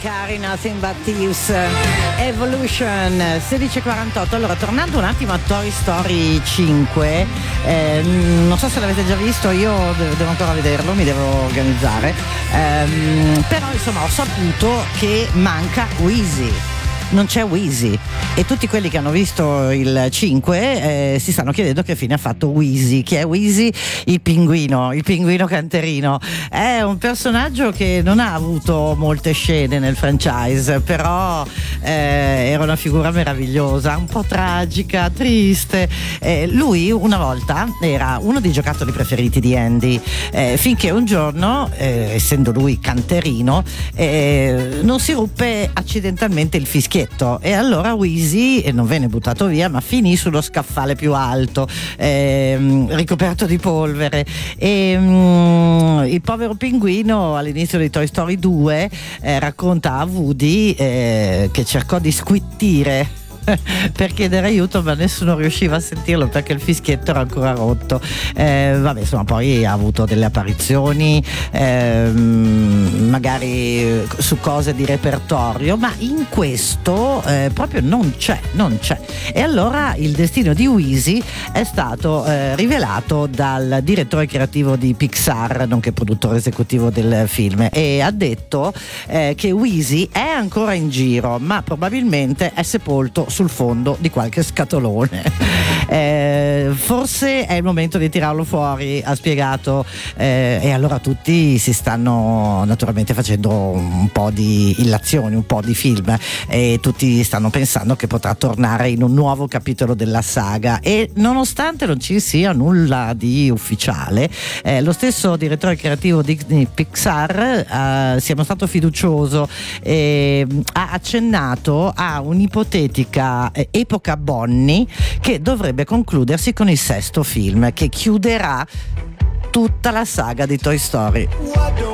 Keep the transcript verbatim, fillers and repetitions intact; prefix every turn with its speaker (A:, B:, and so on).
A: cari, Nothing But Thieves, Evolution, sedici e quarantotto. Allora, tornando un attimo a Toy Story cinque, eh, non so se l'avete già visto, io devo ancora vederlo, mi devo organizzare, ehm, però insomma ho saputo che manca Wheezy. Non c'è Wheezy e tutti quelli che hanno visto il cinque eh, si stanno chiedendo che fine ha fatto Wheezy. Chi è Wheezy? Il pinguino, il pinguino canterino. È un personaggio che non ha avuto molte scene nel franchise, però eh, era una figura meravigliosa, un po' tragica, triste. Eh, lui una volta era uno dei giocattoli preferiti di Andy, eh, finché un giorno, eh, essendo lui canterino, eh, non si ruppe accidentalmente il fischietto. E allora Wheezy non venne buttato via, ma finì sullo scaffale più alto, ehm, ricoperto di polvere. E um, il povero pinguino all'inizio di Toy Story due eh, racconta a Woody eh, che cercò di squittire per chiedere aiuto, ma nessuno riusciva a sentirlo perché il fischietto era ancora rotto. Eh, vabbè, insomma, poi ha avuto delle apparizioni ehm, magari su cose di repertorio, ma in questo eh, proprio non c'è, non c'è. E allora il destino di Wheezy è stato eh, rivelato dal direttore creativo di Pixar, nonché produttore esecutivo del film, e ha detto eh, che Wheezy è ancora in giro, ma probabilmente è sepolto sul fondo di qualche scatolone. Eh, forse è il momento di tirarlo fuori, ha spiegato, eh, e allora tutti si stanno naturalmente facendo un po' di illazioni, un po' di film, e tutti stanno pensando che potrà tornare in un nuovo capitolo della saga, e nonostante non ci sia nulla di ufficiale, eh, lo stesso direttore creativo di, di Pixar, eh, siamo stato fiducioso, eh, ha accennato a un'ipotetica epoca Bonnie che dovrebbe concludersi con il sesto film che chiuderà tutta la saga di Toy Story.